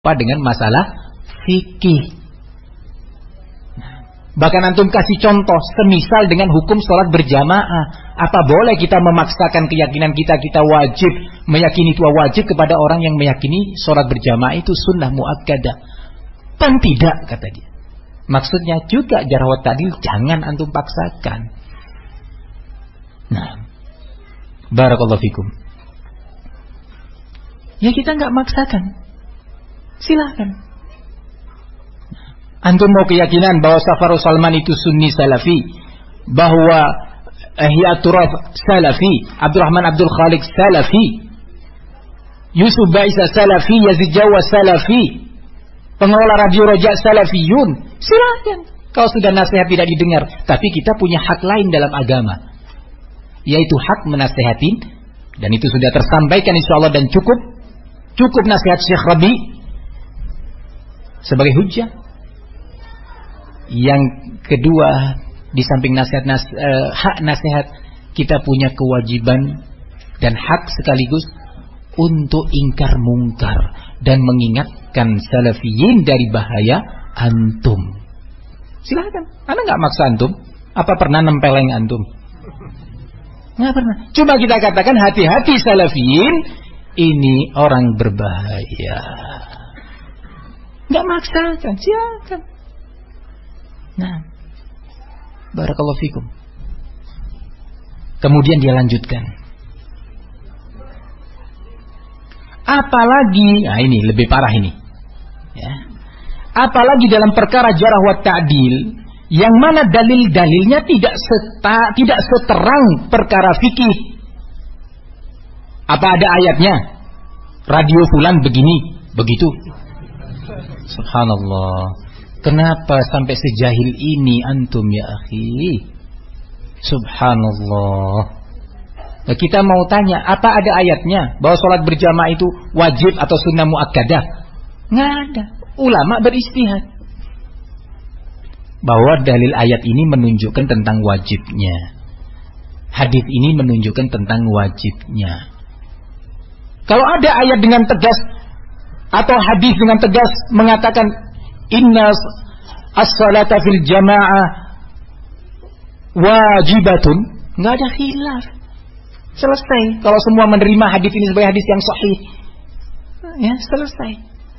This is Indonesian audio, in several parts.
dengan masalah fikih. Bahkan antum kasih contoh semisal dengan hukum sholat berjamaah. Apa boleh kita memaksakan keyakinan kita wajib meyakini itu wajib kepada orang yang meyakini sholat berjamaah itu sunnah muakkadah? Kan tidak, kata dia. Maksudnya juga jarh wa ta'dil jangan antum paksakan. Nah, barakallahu fikum. Ya kita nggak maksakan. Silakan. Antum mau keyakinan bahwa Safarus Salman itu Sunni Salafi, bahwa Ihyaturaf Salafi, Abdurrahman Abdul Khaliq Salafi, Yusuf Baisa Salafi, Yazid Jawa Salafi, pengelola Radio Roja Salafiyun. Silakan. Kalau sudah nasihat tidak didengar, tapi kita punya hak lain dalam agama, yaitu hak menasehatin, dan itu sudah tersampaikan insyaallah dan cukup nasihat Syekh Rabi sebagai hujjah. Yang kedua, di samping hak nasihat, kita punya kewajiban dan hak sekaligus untuk ingkar mungkar dan mengingatkan salafiyin dari bahaya antum. Silakan. Anda nggak maksa antum. Apa pernah nempeleng antum? Nggak pernah. Cuma kita katakan hati-hati salafiyin, ini orang berbahaya. Nggak maksakan, silakan. Nah, barakallahu fikum. Kemudian dia lanjutkan. Apalagi, nah ini lebih parah ini. Ya. Apalagi dalam perkara jarh wa ta'dil, yang mana dalil-dalilnya tidak seterang perkara fikih. Apa ada ayatnya? Radio fulan begini, begitu. Subhanallah. Kenapa sampai sejahil ini antum ya akhi? Subhanallah. Nah, kita mau tanya, apa ada ayatnya bahwa sholat berjamaah itu wajib atau sunnah muakkadah? Nggak ada. Ulama beristihad bahwa dalil ayat ini menunjukkan tentang wajibnya. Hadis ini menunjukkan tentang wajibnya. Kalau ada ayat dengan tegas atau hadis dengan tegas mengatakan inna as-salata fil jamaah wajibatun, nggak ada khilaf. Selesai. Kalau semua menerima hadis ini sebagai hadis yang sahih, ya selesai.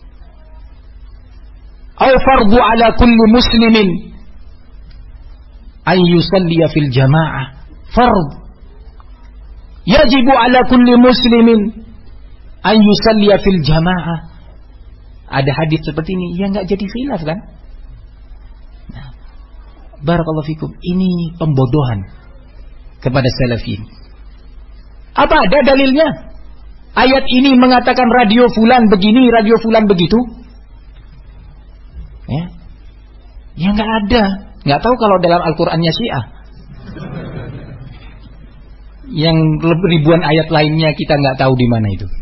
Au fardu ala kulli muslimin ay yusalliya fil jamaah. Fard. Yajibu ala kulli muslimin ay yusalliya fil jamaah. Ada hadis seperti ini yang nggak jadi khilaf kan? Nah, barakallahu fikum. Ini pembodohan kepada salafin. Apa ada dalilnya? Ayat ini mengatakan radio fulan begini, radio fulan begitu. Ya, ya nggak ada. Nggak tahu kalau dalam Al-Qur'annya Syiah. Yang ribuan ayat lainnya kita nggak tahu di mana itu.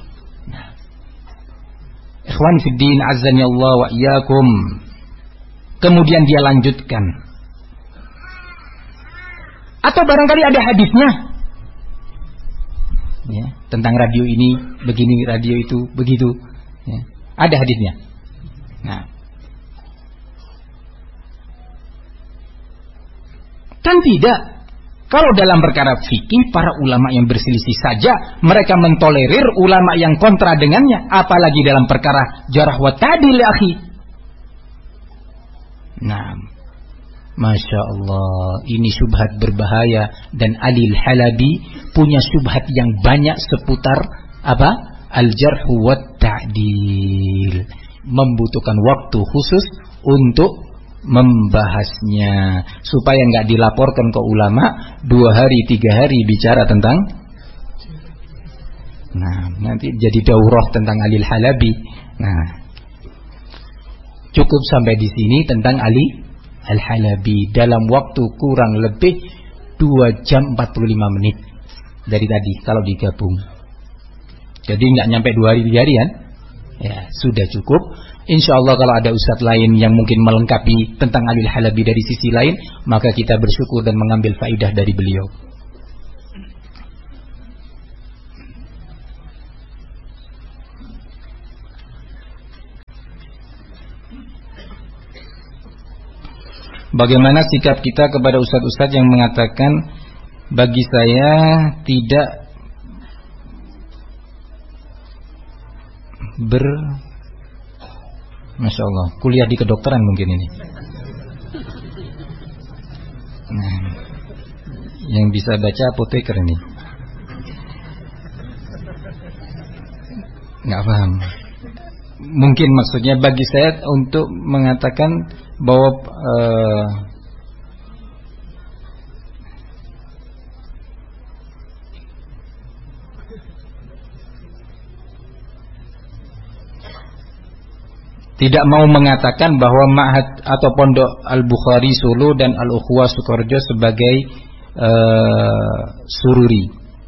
Ikhwan fiddin azzani Allah wa iyyakum. Kemudian dia lanjutkan. Atau barangkali ada hadisnya. Ya, tentang radio ini begini, radio itu begitu. Ya, ada hadisnya. Nah. Kan tidak. Kalau dalam perkara fikih, para ulama yang berselisih saja mereka mentolerir ulama yang kontra dengannya, apalagi dalam perkara jarh wa ta'dil ya akhi. Nah, Masya Allah, ini syubhat berbahaya. Dan Ali Al-Halabi punya syubhat yang banyak seputar apa? Al-jarh wa ta'dil. Membutuhkan waktu khusus untuk membahasnya supaya nggak dilaporkan ke ulama 2 hari 3 hari bicara tentang, nah nanti jadi daurah tentang Ali Al-Halabi. Nah, cukup sampai di sini tentang Ali Al-Halabi dalam waktu kurang lebih 2 jam 45 menit dari tadi kalau digabung. Jadi nggak nyampe 2 hari 3 hari kan? Ya sudah cukup. InsyaAllah kalau ada ustadz lain yang mungkin melengkapi tentang Ali Al-Halabi dari sisi lain, maka kita bersyukur dan mengambil faidah dari beliau. Bagaimana sikap kita kepada ustadz-ustadz yang mengatakan bagi saya tidak Masya Allah, kuliah di kedokteran mungkin ini. Nah, yang bisa baca apoteker ini. Nggak paham. Mungkin maksudnya bagi saya untuk mengatakan bahwa tidak mau mengatakan bahwa Ma'had atau Pondok Al-Bukhari Solo dan Al-Ukhwah Sukoharjo sebagai sururi.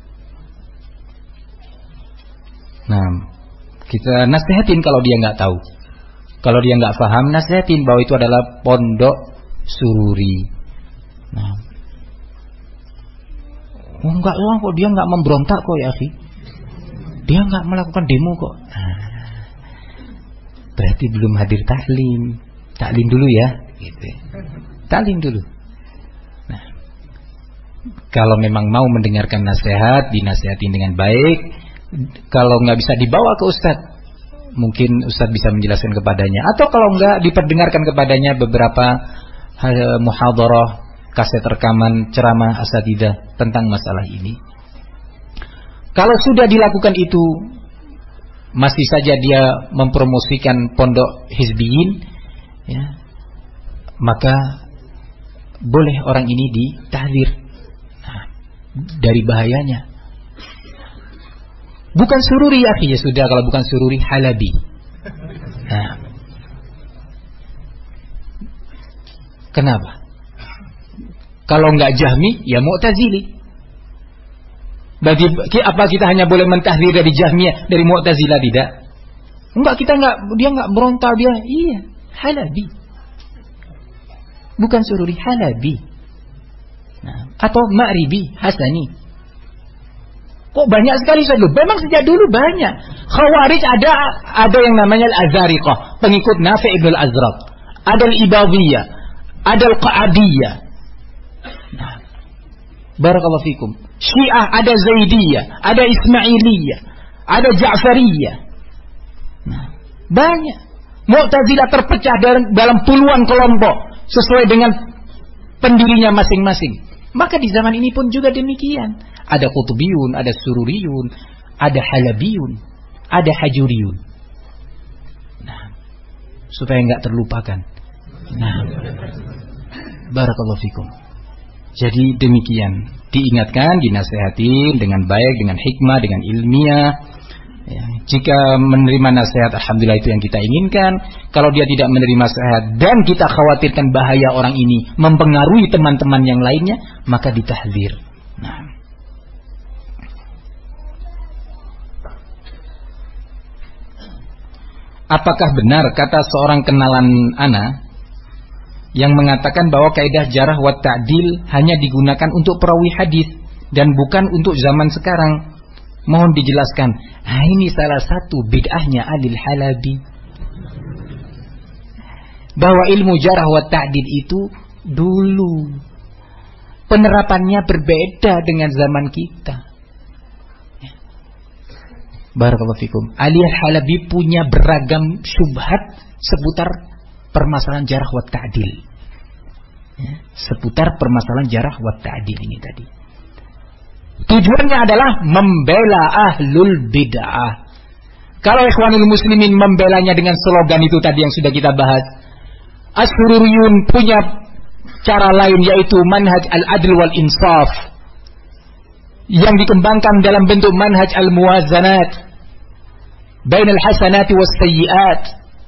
Nah, kita nasihatin kalau dia nggak tahu, kalau dia nggak paham, nasihatin bahwa itu adalah pondok sururi. Nah, enggak lah kok, dia nggak memberontak kok ya akhi, dia nggak melakukan demo kok. Berarti belum hadir taklim dulu ya, gitu. Taklim dulu. Nah, kalau memang mau mendengarkan nasihat, dinasihatin dengan baik. Kalau nggak bisa dibawa ke ustadz, mungkin ustadz bisa menjelaskan kepadanya. Atau kalau nggak, diperdengarkan kepadanya beberapa muhadharah, kaset rekaman ceramah asatidzah tentang masalah ini. Kalau sudah dilakukan itu, masih saja dia mempromosikan pondok hizbiyin, ya, maka boleh orang ini ditahdzir dari bahayanya. Bukan sururi ya, ya sudah, kalau bukan sururi halabi. Nah, kenapa? Kalau enggak Jahmi, ya Mu'tazili. Bagi apa kita hanya boleh mentahdzir dari Jahmiyah, dari Mu'tazilah tidak? Enggak, kita enggak, dia enggak berontak, dia iya, halabi. Bukan sururi, halabi. Nah, atau Ma'ribi, Hasani. Kok banyak sekali dulu? Memang sejak dulu banyak. Khawarij ada yang namanya Al-Azariqah, pengikut Nafi' ibn Al-Azraq. Ada Al-Ibadiyah, ada Al-Qa'adiyah. Nah, barakallahu fikum. Syiah ada Zaidiyah, ada Ismailiyah, ada Ja'fariyah. Nah, banyak. Mu'tazilah terpecah dalam puluhan kelompok sesuai dengan pendirinya masing-masing. Maka di zaman ini pun juga demikian. Ada Qutbiyun, ada Sururiyun, ada Halabiyun, ada Hajuriyun. Nah, supaya enggak terlupakan. Nah, barakallahu fikum. Jadi demikian, diingatkan, dinasihatin dengan baik, dengan hikmah, dengan ilmiah. Ya, jika menerima nasihat, alhamdulillah, itu yang kita inginkan. Kalau dia tidak menerima nasihat dan kita khawatirkan bahaya orang ini mempengaruhi teman-teman yang lainnya, maka ditahdzir. Nah, apakah benar kata seorang kenalan ana yang mengatakan bahwa kaidah jarah wa ta'dil hanya digunakan untuk perawi hadis dan bukan untuk zaman sekarang? Mohon dijelaskan. Nah, ini salah satu bid'ahnya Alil Halabi. Bahwa ilmu jarah wa ta'dil itu dulu penerapannya berbeda dengan zaman kita. Barakallahu fikum. Alil Halabi punya beragam syubhat seputar permasalahan jarah wa ta'dil. Ya, seputar permasalahan jarah wa ta'dil ini tadi. Tujuannya adalah membela ahlul bid'ah. Kalau Ikhwanul Muslimin membelanya dengan slogan itu tadi yang sudah kita bahas, As-Sururiyun punya cara lain, yaitu manhaj al-adl wal insaf, yang dikembangkan dalam bentuk manhaj al-muwazanat bainal hasanati was sayyiat.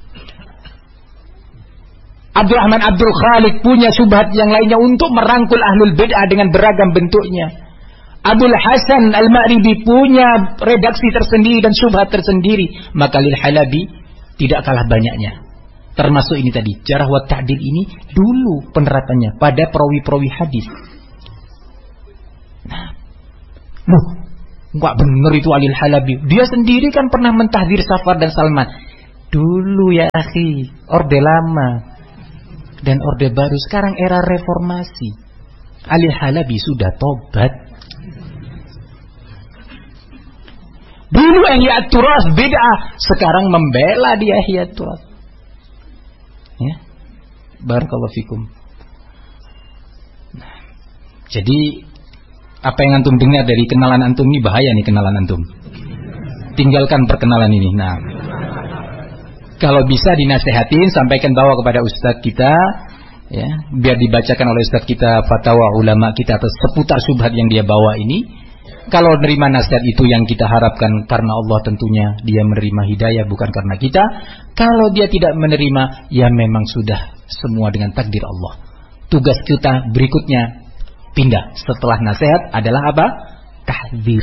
Abdurrahman Abdul Khaliq punya syubhat yang lainnya untuk merangkul ahlul bid'ah dengan beragam bentuknya. Abul Hasan Al-Ma'ribi punya redaksi tersendiri dan syubhat tersendiri. Maka Lil Halabi tidak kalah banyaknya. Termasuk ini tadi, jarah wa ta'dil ini dulu penerapannya pada perawi-perawi hadis. Nah, loh, enggak benar itu Alil Halabi. Dia sendiri kan pernah mentahdzir Safar dan Salman. Dulu ya akhi, orde lama. dan Orde Baru. Sekarang era reformasi. Ali Halabi sudah tobat. Dulu Ihya Turas bid'ah, sekarang membela di Ihya Turas. Ya. Barakallahu fikum. Jadi apa yang antum dengar dari kenalan antum ini bahaya nih, kenalan antum. Tinggalkan perkenalan ini. Nah, kalau bisa dinasehatin, sampaikan bawa kepada ustadz kita, ya, biar dibacakan oleh ustadz kita fatwa ulama kita atas seputar syubhat yang dia bawa ini. Kalau menerima nasihat itu yang kita harapkan karena Allah, tentunya dia menerima hidayah, bukan karena kita. Kalau dia tidak menerima, ya memang sudah semua dengan takdir Allah. Tugas kita berikutnya pindah setelah nasihat adalah apa? Tahdzir.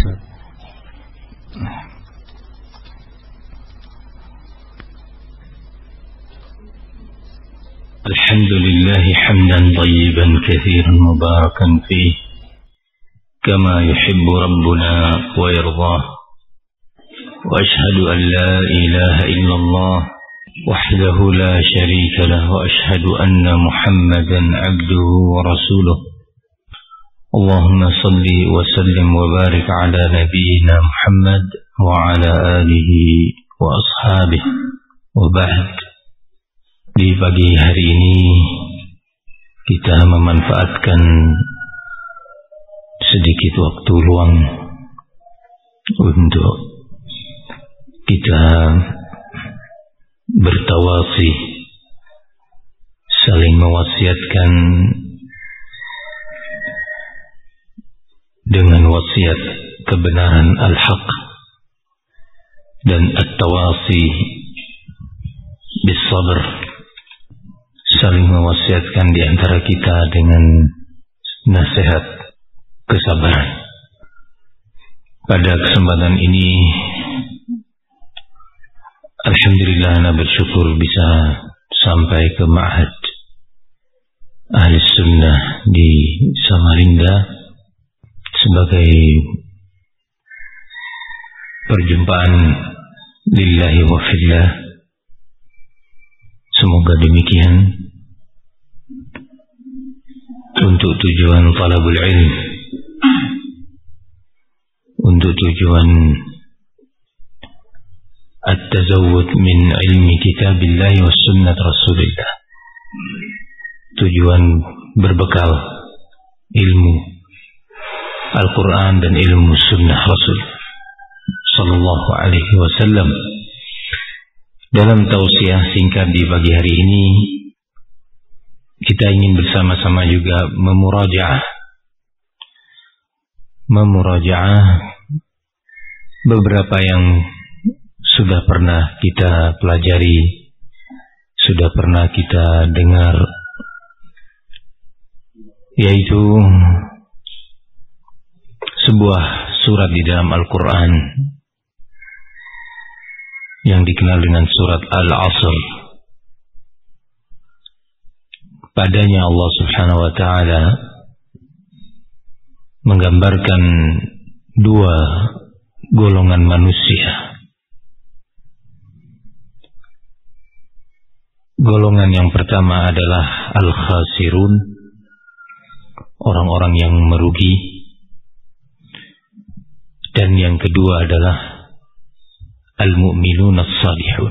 Alhamdulillah hamdan thayyiban katsiran mubarakan fihi كما يحب ربنا ويرضاه وأشهد أن لا إله إلا الله وحده لا شريك له وأشهد أن محمدا عبده ورسوله اللهم صل وسلم وبارك على نبينا محمد وعلى آله وأصحابه وبعد. Di pagi hari ini kita memanfaatkan sedikit waktu luang untuk kita bertawasi, saling mewasiatkan dengan wasiat kebenaran al-haq dan at-tawasi bis-sabr, saling mewasiatkan di antara kita dengan nasihat kesabaran. Pada kesempatan ini alhamdulillah ana bersyukur bisa sampai ke Ma'had Ahli Sunnah di Samarinda sebagai perjumpaan lillahi wa fillah. Semoga demikian untuk tujuan talabul ilm, untuk tujuan at-tazawwud min ilmi kitabillah wa sunnat rasulillah, tujuan berbekal ilmu Al-Quran dan ilmu sunnah Rasul sallallahu alaihi wasallam. Dalam tausiah singkat di pagi hari ini, kita ingin bersama-sama juga memurajaah beberapa yang sudah pernah kita pelajari, sudah pernah kita dengar, yaitu sebuah surat di dalam Al-Quran yang dikenal dengan surat Al-Asr. Padanya Allah Subhanahu wa ta'ala menggambarkan dua golongan manusia. Golongan yang pertama adalah al-khasirun, orang-orang yang merugi. Dan yang kedua adalah al-mu'minun as-salihun,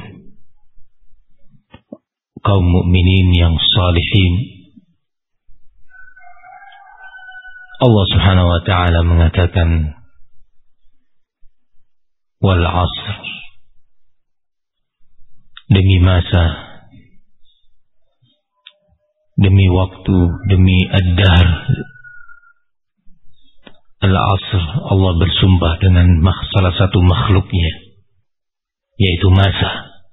kaum mukminin yang salihin. Allah Subhanahu wa ta'ala mengatakan wal 'asr, demi masa, demi waktu, demi ad-dahr. Al-Asr, Allah bersumpah dengan salah satu makhluknya, yaitu masa.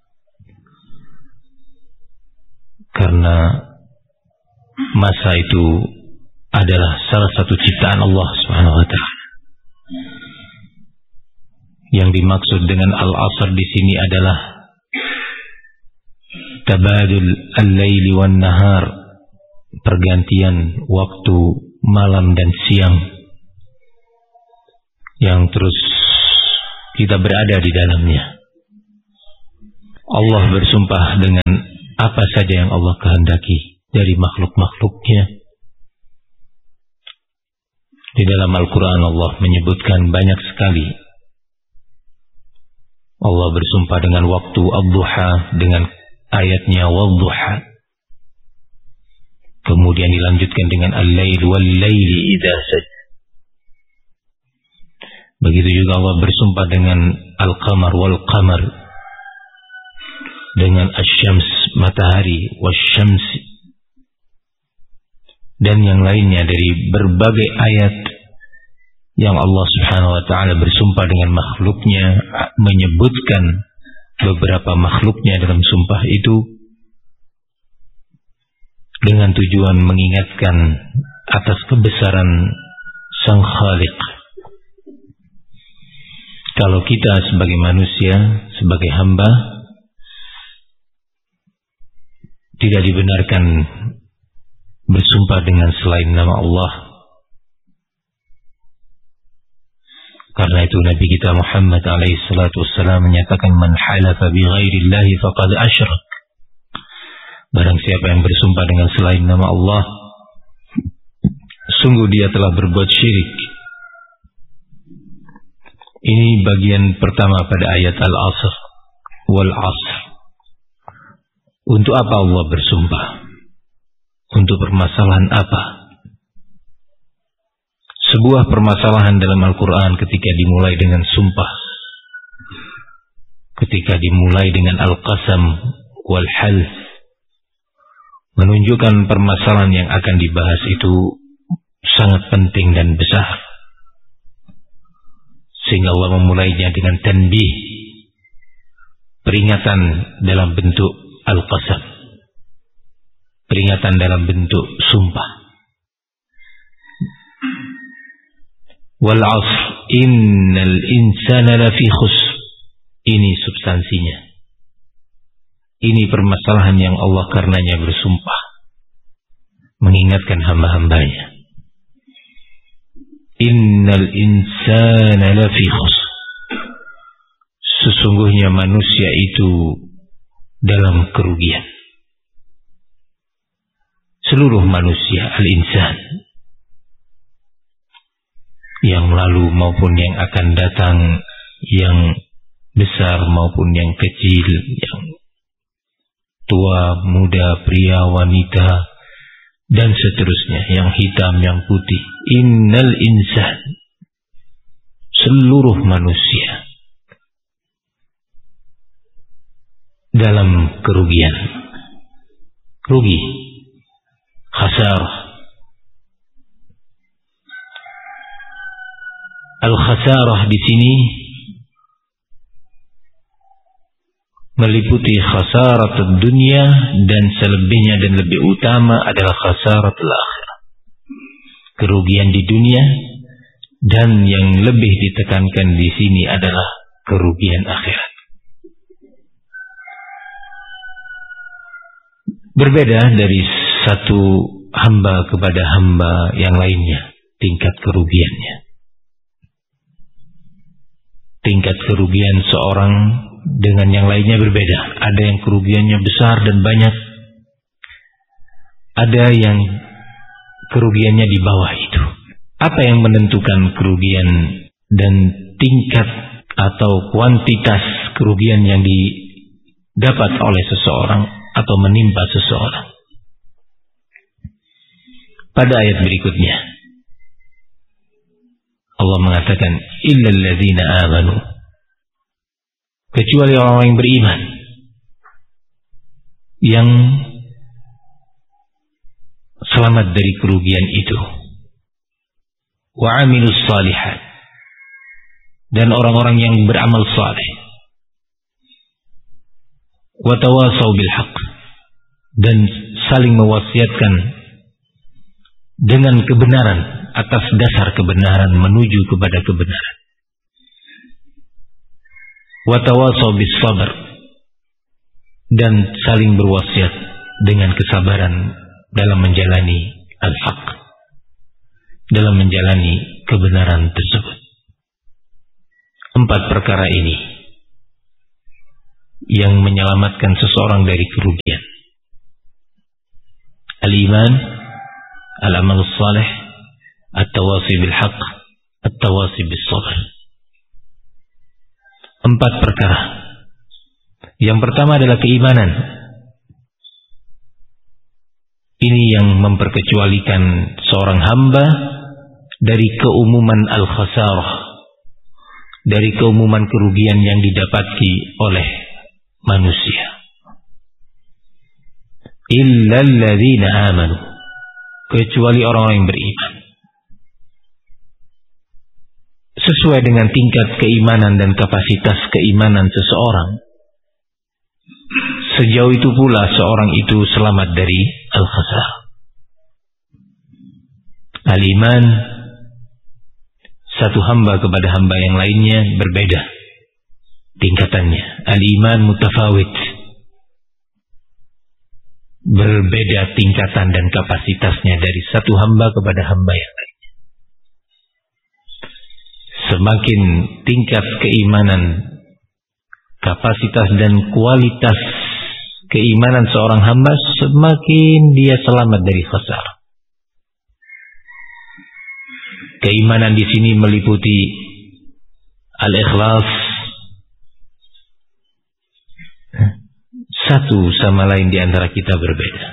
Karena masa itu adalah salah satu ciptaan Allah Subhanahu wa ta'ala. Yang dimaksud dengan Al-Asr di sini adalah tabadul al-laili wan nahar, pergantian waktu malam dan siang yang terus kita berada di dalamnya. Allah bersumpah dengan apa saja yang Allah kehendaki dari makhluk-makhluknya. Di dalam Al-Quran Allah menyebutkan banyak sekali. Allah bersumpah dengan waktu ad-duha dengan ayatnya wad-duha. Kemudian dilanjutkan dengan al-lail wal-laili idza saja. Begitu juga Allah bersumpah dengan al-qamar wal-qamar, dengan asy-syams matahari wasyamsi, dan yang lainnya dari berbagai ayat yang Allah Subhanahu wa taala bersumpah dengan makhluknya, menyebutkan beberapa makhluknya dalam sumpah itu dengan tujuan mengingatkan atas kebesaran Sang Khaliq. Kalau kita sebagai manusia, sebagai hamba, tidak dibenarkan bersumpah dengan selain nama Allah. Karena itu Nabi kita Muhammad alaihi salatu wassalam menyatakan, man halafa bi ghairillahi faqad asyrak. Barang siapa yang bersumpah dengan selain nama Allah, sungguh dia telah berbuat syirik. Ini bagian pertama pada ayat Al-Asr wal Asr. Untuk apa Allah bersumpah? Untuk permasalahan apa? Sebuah permasalahan dalam Al-Quran ketika dimulai dengan sumpah, ketika dimulai dengan Al-Qasam wal-Half, menunjukkan permasalahan yang akan dibahas itu sangat penting dan besar. Sehingga Allah memulainya dengan tanbih, peringatan dalam bentuk Al-Qasam, peringatan dalam bentuk sumpah. Wal 'asr innal insana lafi khusr. Ini substansinya. Ini permasalahan yang Allah karenanya bersumpah, mengingatkan hamba-hambanya. Innal insana lafi khusr. Sesungguhnya manusia itu dalam kerugian. Seluruh manusia, al-insan, yang lalu maupun yang akan datang, yang besar maupun yang kecil, yang tua, muda, pria, wanita, dan seterusnya, yang hitam, yang putih. Innal insan, seluruh manusia dalam kerugian, rugi, khasarah. Al-khasarah di sini meliputi khasaratul dunia, dan selebihnya dan lebih utama adalah khasaratul akhirah. Kerugian di dunia, dan yang lebih ditekankan di sini adalah kerugian akhirat. Berbeda dari satu hamba kepada hamba yang lainnya tingkat kerugiannya. Tingkat kerugian seorang dengan yang lainnya berbeda. Ada yang kerugiannya besar dan banyak, ada yang kerugiannya di bawah itu. Apa yang menentukan kerugian dan tingkat atau kuantitas kerugian yang didapat oleh seseorang atau menimpa seseorang? Pada ayat berikutnya Allah mengatakan, illal ladzina amanu, kecuali orang yang beriman, yang selamat dari kerugian itu, wa amilus salihat, dan orang-orang yang beramal saleh, wa tawasaw bil haqq, dan saling mewasiatkan dengan kebenaran, atas dasar kebenaran, menuju kepada kebenaran. Wa tawasaw bis sabr, dan saling berwasiat dengan kesabaran dalam menjalani al-haq, dalam menjalani kebenaran tersebut. 4 perkara ini yang menyelamatkan seseorang dari kerugian. al-iman, al-amal salih, at-tawasi bil haqq, at-tawasi bis sabr. 4 perkara. Yang pertama adalah keimanan. Ini yang memperkecualikan seorang hamba dari keumuman al-khasarah, dari keumuman kerugian yang didapati oleh manusia. Illal ladzina amanu, kecuali orang-orang yang beriman. Sesuai dengan tingkat keimanan dan kapasitas keimanan seseorang, sejauh itu pula seorang itu selamat dari al-khasarah. Al-iman, satu hamba kepada hamba yang lainnya berbeda tingkatannya. Al-iman mutafawit, berbeda tingkatan dan kapasitasnya dari satu hamba kepada hamba yang lainnya. Semakin tingkat keimanan, kapasitas dan kualitas keimanan seorang hamba, semakin dia selamat dari khasarah. Keimanan di sini meliputi al-ikhlas, satu sama lain di antara kita berbeda.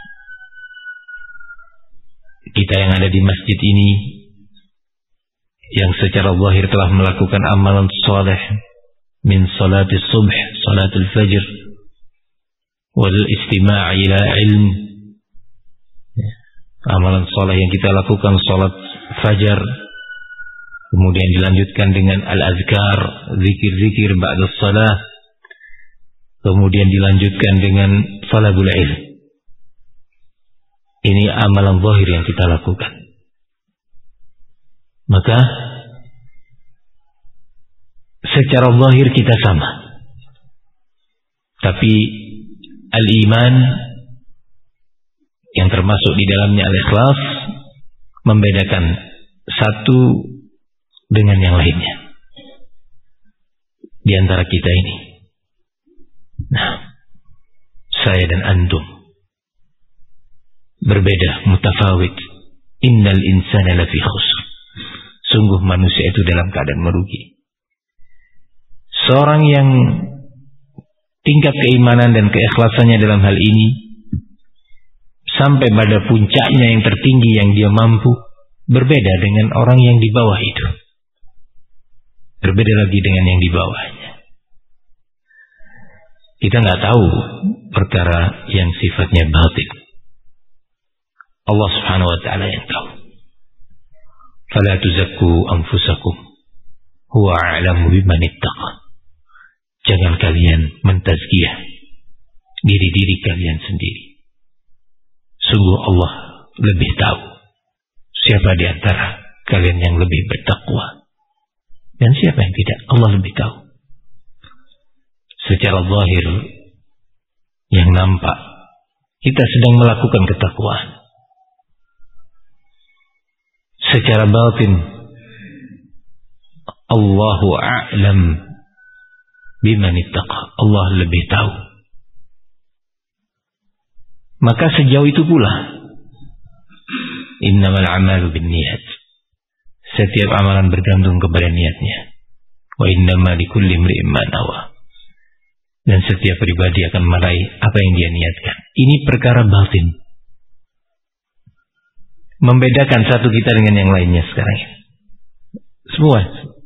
Kita yang ada di masjid ini, yang secara zahir telah melakukan amalan saleh min salatis subh, salatul fajr, wal istima' ila ilm. Amalan saleh yang kita lakukan salat fajar, kemudian dilanjutkan dengan al-azkar, zikir-zikir ba'da shalah, kemudian dilanjutkan dengan talabul ilm. Ini amalan zahir yang kita lakukan. Maka secara zahir kita sama, tapi al-iman yang termasuk di dalamnya al-ikhlas membedakan satu dengan yang lainnya di antara kita ini. Nah, saya dan antum berbeda, mutafawit. Innal insana lafi khusr. Sungguh manusia itu dalam keadaan merugi. Seorang yang tingkat keimanan dan keikhlasannya dalam hal ini sampai pada puncaknya yang tertinggi yang dia mampu, berbeda dengan orang yang di bawah itu. Berbeda lagi dengan yang di bawahnya. Kita nggak tahu perkara yang sifatnya batin. Allah Subhanahu wa ta'ala yang tahu. Fala tuzakku anfusakum huwa a'lamu biman ittaqa. Jangan kalian mentazkiyah diri-diri kalian sendiri. Sungguh Allah lebih tahu siapa di antara kalian yang lebih bertakwa dan siapa yang tidak. Allah lebih tahu. Secara zahir yang nampak kita sedang melakukan ketakwaan. Secara batin Allahu a'lam biman ittaqa. Allah lebih tahu. Maka sejauh itu pula innamal a'malu binniyat. Setiap amalan bergantung kepada niatnya. Wa innama likulli imri'in ma nawa. Dan setiap pribadi akan meraih apa yang dia niatkan. Ini perkara batin. Membedakan satu kita dengan yang lainnya sekarang. Semua.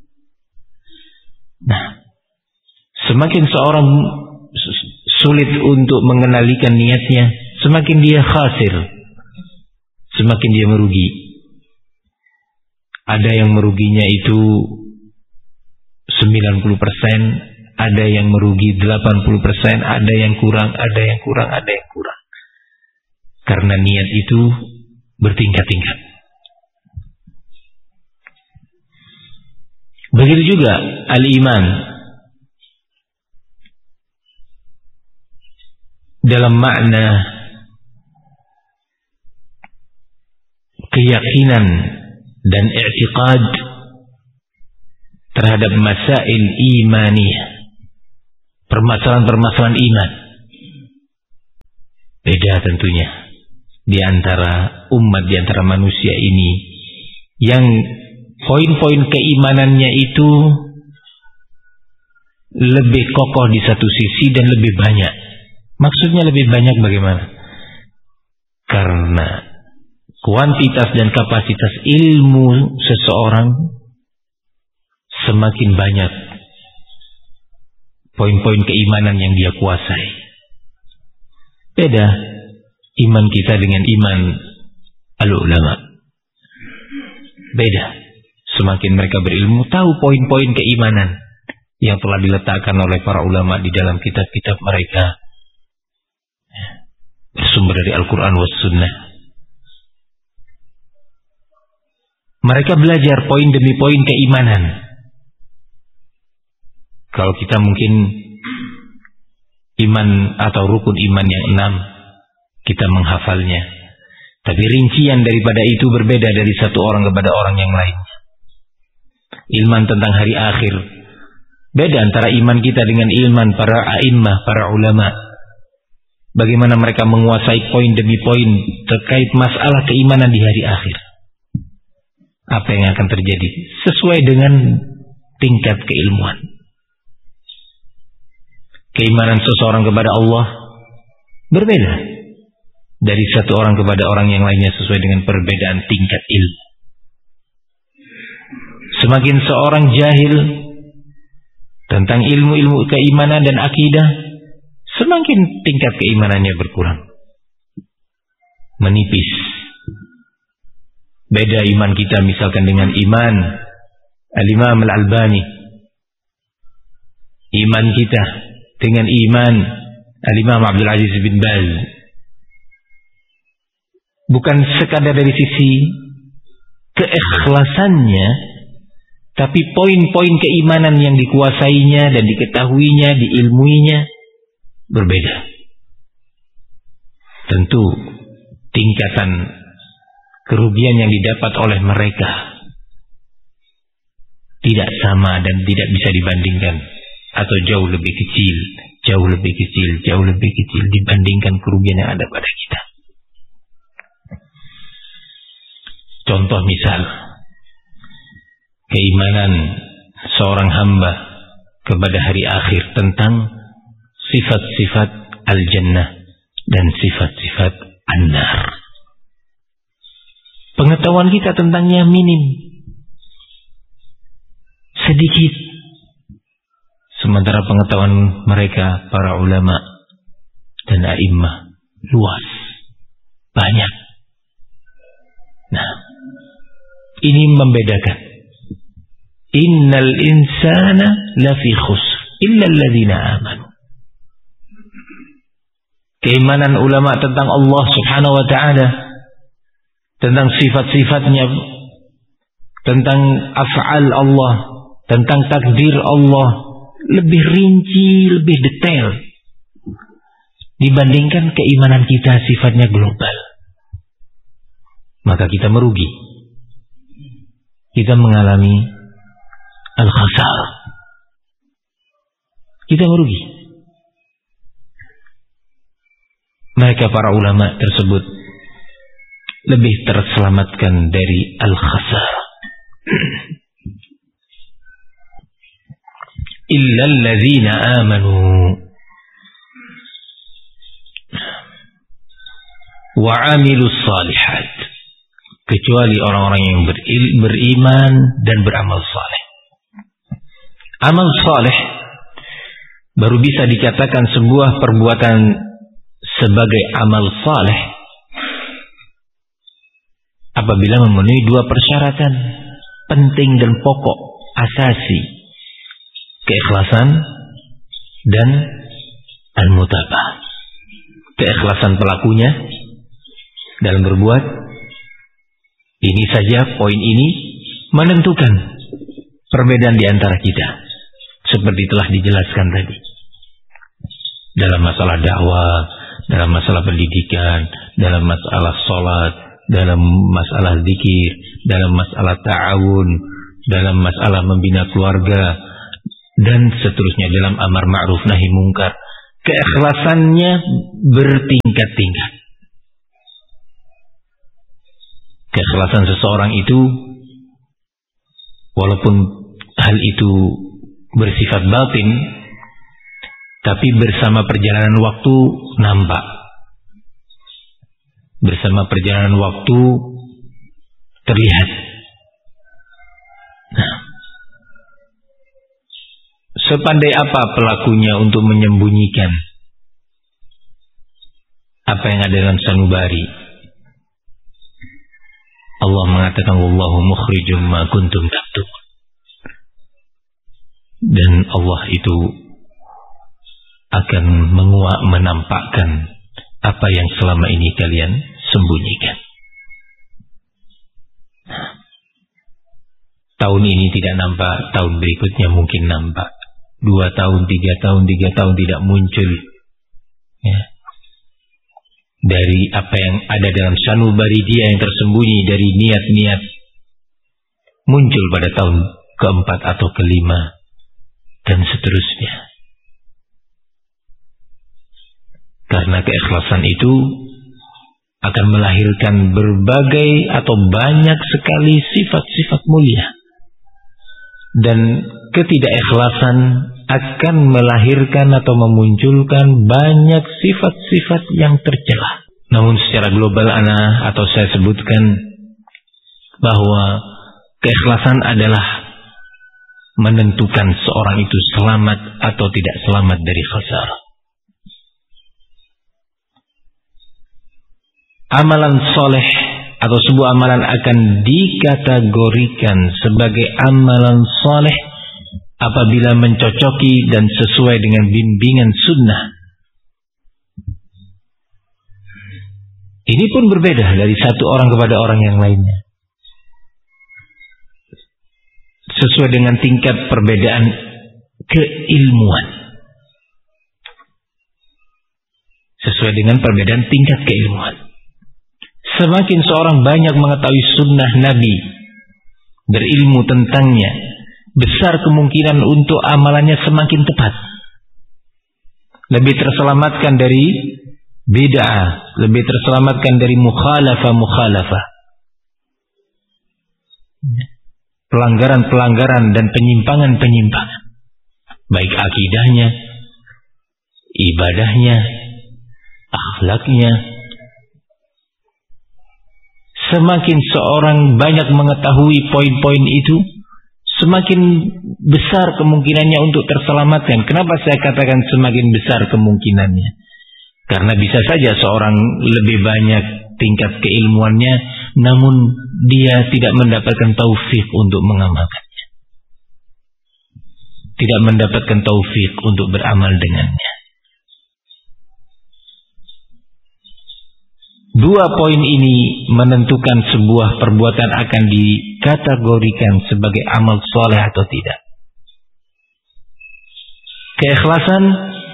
Nah, semakin seorang sulit untuk mengenalikan niatnya, semakin dia khasir, semakin dia merugi. Ada yang meruginya itu 90%, ada yang merugi 80%, ada yang kurang, ada yang kurang, ada yang kurang. Karena niat itu bertingkat-tingkat. Begitu juga al-iman dalam makna keyakinan dan i'tiqad terhadap masail imaniyah, permasalahan-permasalahan iman. Beda tentunya di antara umat, di antara manusia ini yang poin-poin keimanannya itu lebih kokoh di satu sisi dan lebih banyak. Maksudnya lebih banyak bagaimana? Karena kuantitas dan kapasitas ilmu seseorang semakin banyak poin-poin keimanan yang dia kuasai. Beda iman kita dengan iman al-ulama. Beda. Semakin mereka berilmu, tahu poin-poin keimanan yang telah diletakkan oleh para ulama di dalam kitab-kitab mereka, bersumber dari Al-Quran was Sunnah. Mereka belajar poin demi poin keimanan. Kalau kita mungkin iman atau rukun iman yang 6 kita menghafalnya, tapi rincian daripada itu berbeda dari satu orang kepada orang yang lainnya. Ilman tentang hari akhir beda antara iman kita dengan ilman para a'immah, para ulama. Bagaimana mereka menguasai poin demi poin terkait masalah keimanan di hari akhir. Apa yang akan terjadi sesuai dengan tingkat keilmuan. Keimanan seseorang kepada Allah berbeda dari satu orang kepada orang yang lainnya sesuai dengan perbedaan tingkat ilmu. Semakin seorang jahil tentang ilmu-ilmu keimanan dan akidah, semakin tingkat keimanannya berkurang, menipis. Beda iman kita misalkan dengan iman Al-Imam Al-Albani. Iman kita dengan iman Al-Imam Abdul Aziz bin Baz. Bukan sekadar dari sisi keikhlasannya, tapi poin-poin keimanan yang dikuasainya dan diketahuinya, diilmuinya berbeda. Tentu tingkatan kerugian yang didapat oleh mereka tidak sama dan tidak bisa dibandingkan, atau jauh lebih kecil dibandingkan kerugian yang ada pada kita. Contoh misal, keimanan seorang hamba kepada hari akhir tentang sifat-sifat al-jannah dan sifat-sifat an-nar. Pengetahuan kita tentangnya minim, sedikit. Sementara pengetahuan mereka, para ulama dan a'immah, luas, banyak. Nah, ini membedakan. Innal insana lafi khusr illa alladhina amanu. Keimanan ulama tentang Allah Subhanahu wa ta'ala, tentang sifat-sifatnya, tentang af'al Allah, tentang takdir Allah, lebih rinci, lebih detail dibandingkan keimanan kita sifatnya global. Maka kita merugi. Kita mengalami al-khasar. Kita merugi. Mereka para ulama tersebut lebih terselamatkan dari al-khasar. Illa alladzina amanu wa amilus salihat, kecuali orang-orang yang beriman dan beramal saleh. Amal saleh baru bisa dikatakan sebuah perbuatan sebagai amal saleh apabila memenuhi dua persyaratan penting dan pokok asasi: keikhlasan dan al-mutaba'ah. Keikhlasan pelakunya dalam berbuat. Ini saja, poin ini menentukan perbedaan di antara kita, seperti telah dijelaskan tadi. Dalam masalah dakwah, dalam masalah pendidikan, dalam masalah sholat, dalam masalah zikir, dalam masalah ta'awun, dalam masalah membina keluarga, dan seterusnya, dalam amar ma'ruf nahi mungkar. Keikhlasannya bertingkat-tingkat. Keikhlasan seseorang itu, walaupun hal itu bersifat batin, tapi bersama perjalanan waktu nampak. Bersama perjalanan waktu terlihat. Nah, sepandai apa pelakunya untuk menyembunyikan apa yang ada dalam sanubari, Allah mengatakan wallahu mukhrijum ma kuntum taktumun. Dan Allah itu akan menampakkan apa yang selama ini kalian sembunyikan. Tahun ini tidak nampak, tahun berikutnya mungkin nampak. 2 tahun, 3 tahun, 3 tahun tidak muncul. Ya. Dari apa yang ada dalam sanubari dia yang tersembunyi dari niat-niat, muncul pada tahun keempat atau kelima, dan seterusnya. Karena keikhlasan itu akan melahirkan berbagai atau banyak sekali sifat-sifat mulia. Dan ketidakikhlasan akan melahirkan atau memunculkan banyak sifat-sifat yang tercela. Namun secara global atau saya sebutkan bahwa keikhlasan adalah menentukan seorang itu selamat atau tidak selamat dari khasarah. Amalan soleh atau sebuah amalan akan dikategorikan sebagai amalan soleh apabila mencocoki dan sesuai dengan bimbingan sunnah. Ini pun berbeda dari satu orang kepada orang yang lainnya, sesuai dengan tingkat perbedaan keilmuan. Sesuai dengan perbedaan tingkat keilmuan. Semakin seorang banyak mengetahui sunnah Nabi, berilmu tentangnya, besar kemungkinan untuk amalannya semakin tepat. Lebih terselamatkan dari bid'ah, lebih terselamatkan dari mukhalafah. Pelanggaran-pelanggaran dan penyimpangan-penyimpangan. Baik akidahnya, ibadahnya, akhlaknya. Semakin seorang banyak mengetahui poin-poin itu, semakin besar kemungkinannya untuk terselamatkan. Kenapa saya katakan semakin besar kemungkinannya? Karena bisa saja seorang lebih banyak tingkat keilmuannya, namun dia tidak mendapatkan taufik untuk mengamalkannya. Tidak mendapatkan taufik untuk beramal dengannya. 2 poin ini menentukan sebuah perbuatan akan dikategorikan sebagai amal soleh atau tidak. Keikhlasan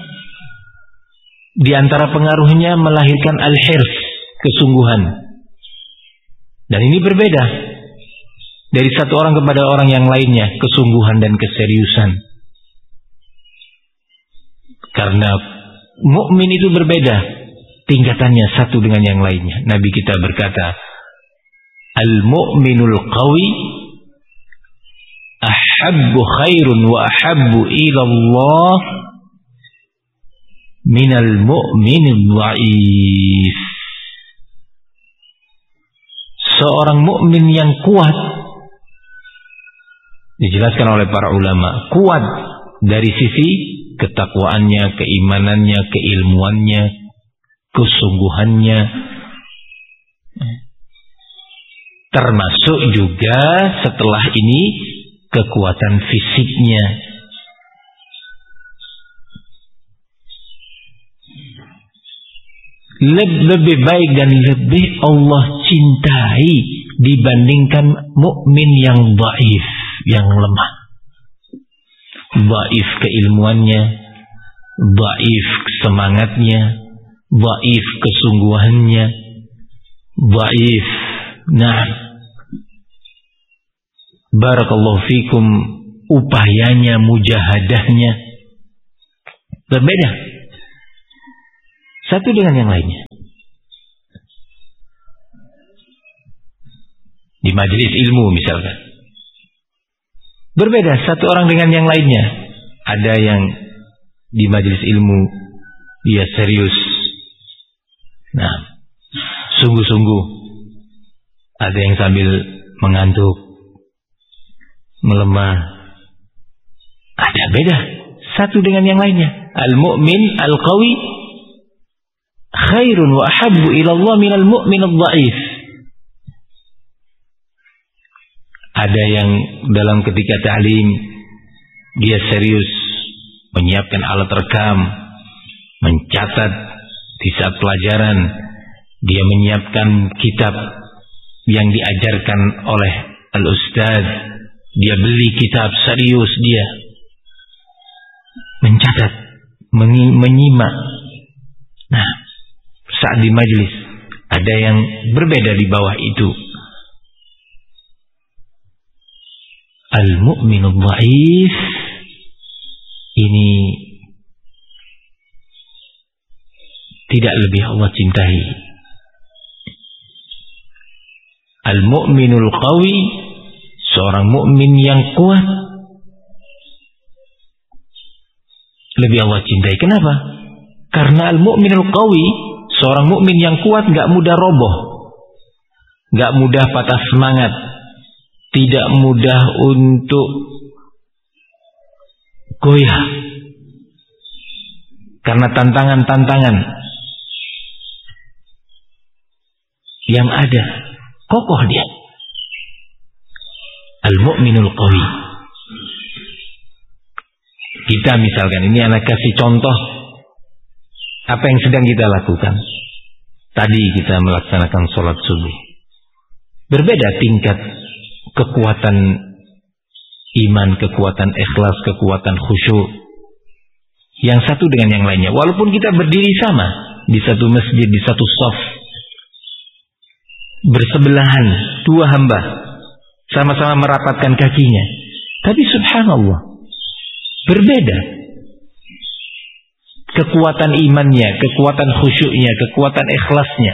di antara pengaruhnya melahirkan al-hirs, kesungguhan. Dan ini berbeda dari satu orang kepada orang yang lainnya, kesungguhan dan keseriusan. Karena mukmin itu berbeda tingkatannya satu dengan yang lainnya. Nabi kita berkata, al-mu'minul qawi ahabbu khairun wa ahabbu ila Allah minal mu'minil dha'if. Seorang mukmin yang kuat, dijelaskan oleh para ulama, kuat dari sisi ketakwaannya, keimanannya, keilmuannya, kesungguhannya, termasuk juga setelah ini kekuatan fisiknya. Lebih baik dan lebih Allah cintai dibandingkan mukmin yang dhaif, yang lemah. Dhaif keilmuannya, dhaif semangatnya, dhaif kesungguhannya, dhaif. Nah, barakallahu fikum, upayanya, mujahadahnya berbeda satu dengan yang lainnya. di majelis ilmu misalkan. Berbeda satu orang dengan yang lainnya. Ada yang di majelis ilmu dia serius, nah sungguh-sungguh. Ada yang sambil mengantuk, melemah. Ada beda satu dengan yang lainnya. Al-mu'min al-qawi khairun wa ahabbu ila Allah minal mu'min al-dha'if. Ada yang dalam ketika ta'lim dia serius menyiapkan alat rekam, mencatat di saat pelajaran, dia menyiapkan kitab yang diajarkan oleh al-ustaz, dia beli kitab serius, dia mencatat, menyimak. Nah, saat di majelis ada yang berbeda di bawah itu. Al-mu'minul dhaif ini tidak lebih Allah cintai. Al-mu'minul qawi, seorang mukmin yang kuat, lebih Allah cintai. Kenapa? Karena al-mu'minul qawi, seorang mukmin yang kuat gak mudah roboh, gak mudah patah semangat, tidak mudah untuk goyah karena tantangan-tantangan yang ada. Kokoh dia. Al-mu'minul qawi. Kita misalkan, ini anak kasih contoh apa yang sedang kita lakukan. Tadi kita melaksanakan sholat subuh. Berbeda tingkat kekuatan iman, kekuatan ikhlas, kekuatan khusyuk yang satu dengan yang lainnya. Walaupun kita berdiri sama di satu masjid, di satu shaf, bersebelahan, dua hamba sama-sama merapatkan kakinya, tapi subhanallah berbeda kekuatan imannya, kekuatan khusyuknya, kekuatan ikhlasnya.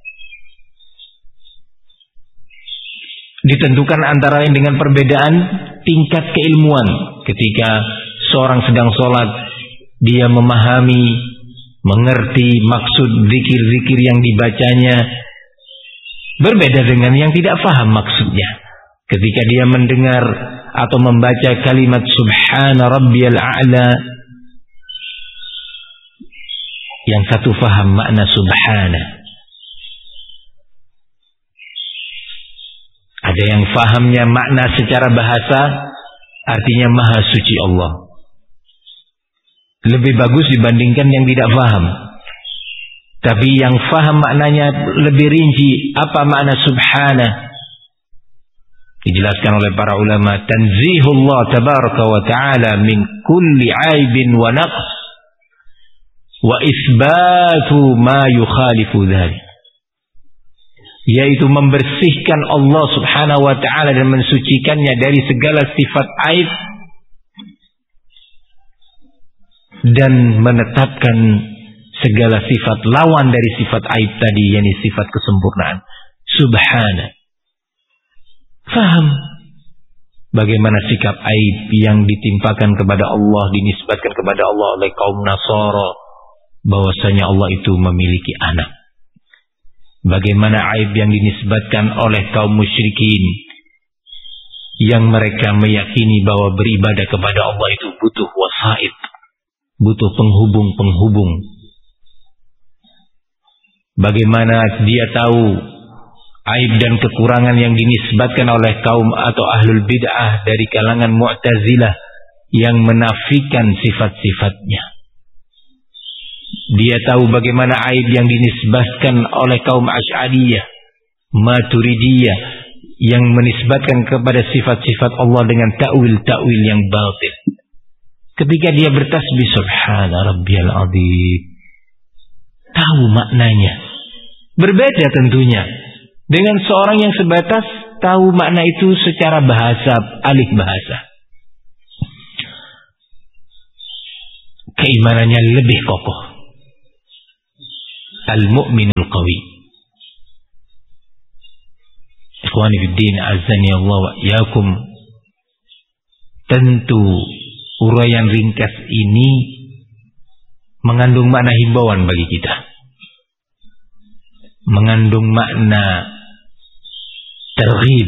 Ditentukan antara lain dengan perbedaan tingkat keilmuan. Ketika seorang sedang sholat, dia memahami, mengerti maksud zikir-zikir yang dibacanya, berbeda dengan yang tidak paham maksudnya. Ketika dia mendengar atau membaca kalimat Subhana Rabbiyal A'la, yang satu paham makna Subhana. Ada yang fahamnya makna secara bahasa, artinya Maha Suci Allah. Lebih bagus dibandingkan yang tidak faham. Tapi yang faham maknanya lebih rinci, apa makna Subhana? Dijelaskan oleh para ulama, tanzihullah tabaraka wa ta'ala min kulli aibin wa naqs wa isbatu ma yukhalifu dhalik. Yaitu membersihkan Allah subhanahu wa ta'ala dan mensucikannya dari segala sifat aib dan menetapkan segala sifat lawan dari sifat aib tadi, yakni sifat kesempurnaan. Subhana. Faham bagaimana sikap aib yang ditimpakan kepada Allah, dinisbatkan kepada Allah oleh kaum Nasara, bahwasanya Allah itu memiliki anak. Bagaimana aib yang dinisbatkan oleh kaum musyrikin yang mereka meyakini bahwa beribadah kepada Allah itu butuh wasaid, butuh penghubung-penghubung. Bagaimana dia tahu aib dan kekurangan yang dinisbatkan oleh kaum atau ahlul bid'ah dari kalangan Mu'tazilah yang menafikan sifat-sifatnya. Dia tahu bagaimana aib yang dinisbatkan oleh kaum Asy'ariyah, Maturidiyah yang menisbatkan kepada sifat-sifat Allah dengan ta'wil-ta'wil yang batil. Ketika dia bertasbih Subhana Rabbiyal Azim, tahu maknanya. Berbeda tentunya dengan seorang yang sebatas tahu makna itu secara bahasa, alih bahasa. Keimanannya lebih kokoh. Al-mu'minul qawi. Ikhwani fiddin, azani Allah wa iyyakum, tentu uraian ringkas ini mengandung makna himbauan bagi kita, mengandung makna targhib,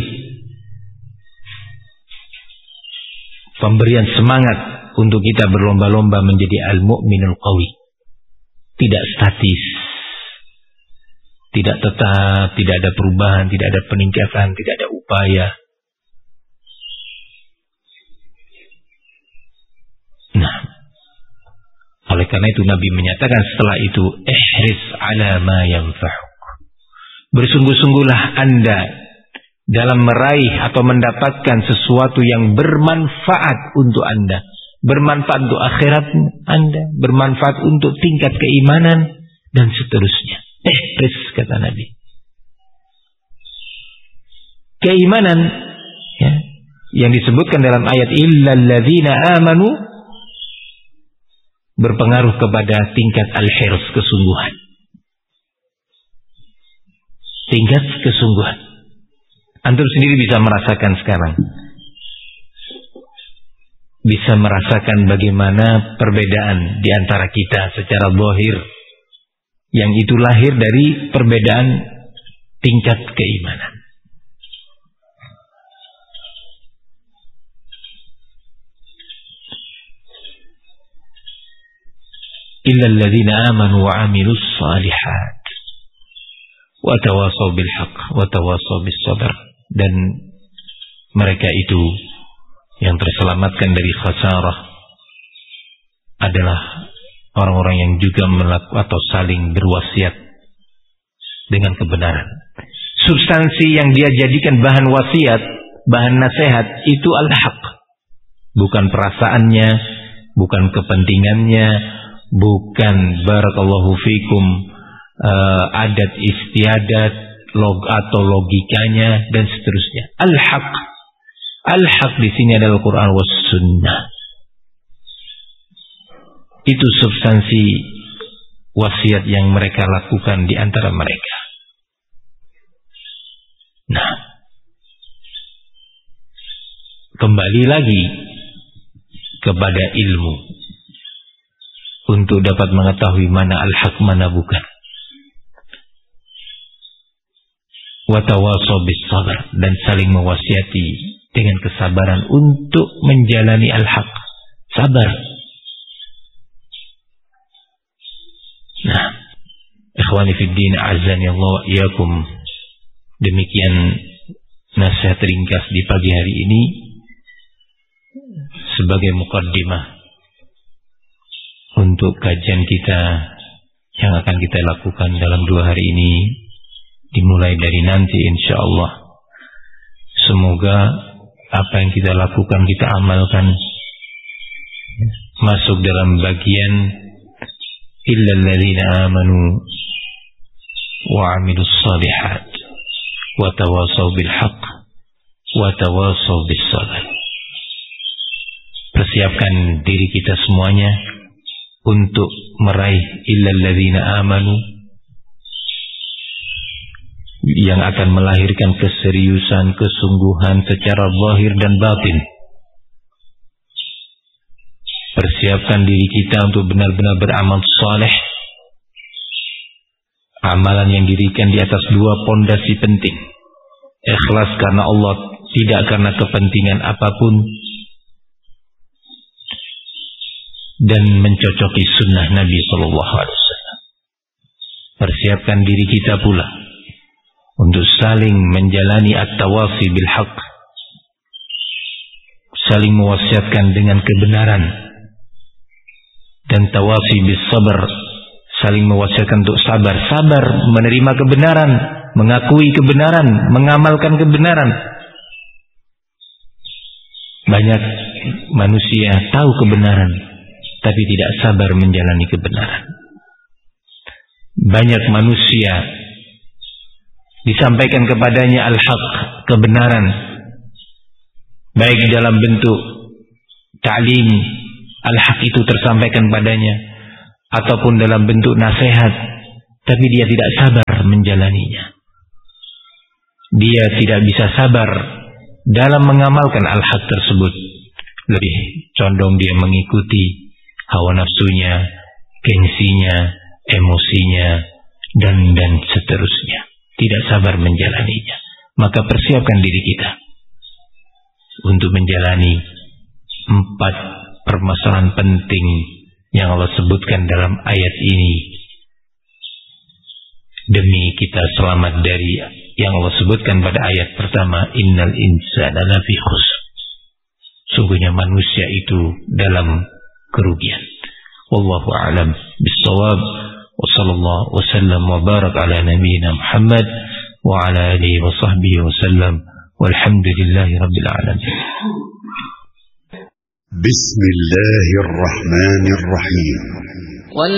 pemberian semangat untuk kita berlomba-lomba menjadi al-mu'minul qawi, tidak statis, tidak tetap, tidak ada perubahan, tidak ada peningkatan, tidak ada upaya. Nah, oleh karena itu Nabi menyatakan setelah itu, ihris ala ma yanfa'uk. Bersungguh-sungguhlah Anda dalam meraih atau mendapatkan sesuatu yang bermanfaat untuk Anda, bermanfaat untuk akhirat Anda, bermanfaat untuk tingkat keimanan dan seterusnya. Ihris, kata Nabi. Keimanan ya, yang disebutkan dalam ayat illal ladzina amanu berpengaruh kepada tingkat al-hirs, kesungguhan. Tingkat kesungguhan. Antum sendiri bisa merasakan sekarang. Bisa merasakan bagaimana perbedaan di antara kita secara zahir, yang itu lahir dari perbedaan tingkat keimanan. Illal ladzina amanu wa 'amilus shalihat wa tawasaw bil haqq wa tawasaw bis sabr. Dan mereka itu yang terselamatkan dari khasarah adalah orang-orang yang juga melakukan atau saling berwasiat dengan kebenaran. Substansi yang dia jadikan bahan wasiat, bahan nasihat itu al-haq. Bukan perasaannya, bukan kepentingannya, bukan barakallahu fikum adat istiadat atau logikanya dan seterusnya. Al-haq. Al-haq di sini adalah Al-Qur'an was sunnah. Itu substansi wasiat yang mereka lakukan di antara mereka. Nah, kembali lagi kepada ilmu untuk dapat mengetahui mana al-haq, mana bukan. Wa tawasaw bis sabr, dan saling mewasiati dengan kesabaran untuk menjalani al-haq. Sabar. Nah, ikhwani fiddin, azani Allah wa iyyakum, demikian nasihat ringkas di pagi hari ini sebagai muqaddimah untuk kajian kita yang akan kita lakukan dalam 2 hari ini, dimulai dari nanti insyaallah. Semoga apa yang kita lakukan, kita amalkan, masuk dalam bagian illal ladzina amanu wa 'amilus shalihat wa tawasaw bil haqq wa tawasaw bis sabr. Persiapkan diri kita semuanya untuk meraih illal ladzina amanu, yang akan melahirkan keseriusan, kesungguhan secara zahir dan batin. Persiapkan diri kita untuk benar-benar beramal saleh, amalan yang didirikan di atas 2 pondasi penting. Ikhlas karena Allah, tidak karena kepentingan apapun, dan mencocoki sunnah Nabi SAW. Persiapkan diri kita pula untuk saling menjalani at-tawasi bil haqq, saling mewasiatkan dengan kebenaran, dan tawasi bis sabr, saling mewasiatkan untuk sabar. Sabar menerima kebenaran, mengakui kebenaran, mengamalkan kebenaran. Banyak manusia tahu kebenaran tapi tidak sabar menjalani kebenaran. Banyak manusia disampaikan kepadanya al-haq, kebenaran, baik dalam bentuk ta'lim, al-haq itu tersampaikan padanya, ataupun dalam bentuk nasihat, tapi dia tidak sabar menjalaninya. dia tidak bisa sabar dalam mengamalkan al-haq tersebut. Lebih condong dia mengikuti hawa nafsunya, gengsinya, emosinya, dan seterusnya. Tidak sabar menjalaninya. Maka persiapkan diri kita untuk menjalani 4 permasalahan penting yang Allah sebutkan dalam ayat ini, demi kita selamat dari yang Allah sebutkan pada ayat pertama, innal insana lafi khusr. Sungguhnya manusia itu dalam kerugian. Wallahu a'lam bis-shawab. Wa sallallahu wa sallam wa barak ala nabiyyina Muhammad wa ala alihi wa sahbihi wa sallam. Walhamdulillahi rabbil alamin. Bismillahirrahmanirrahim.